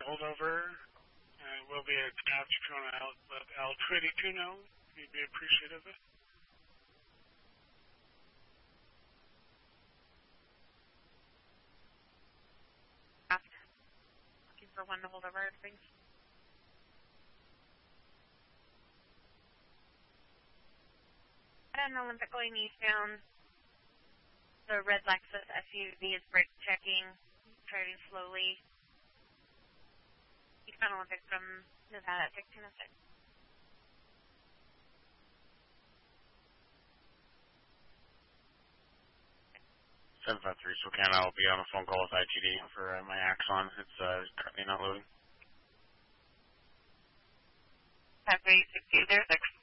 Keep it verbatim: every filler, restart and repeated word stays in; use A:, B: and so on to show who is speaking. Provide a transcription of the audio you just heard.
A: holdover. Uh, will be attached if you want to let L two eighty-two know. He'd be appreciative of it.
B: Looking for one to hold over, please. At an Olympic going eastbound, the red Lexus S U V is brake checking, driving slowly. Eastbound Olympic from Nevada at sixteen oh six.
C: seven five three Spokane, I'll be on a phone call with I T D for uh, my Axon. It's uh, currently not loading.
B: five three six zero six.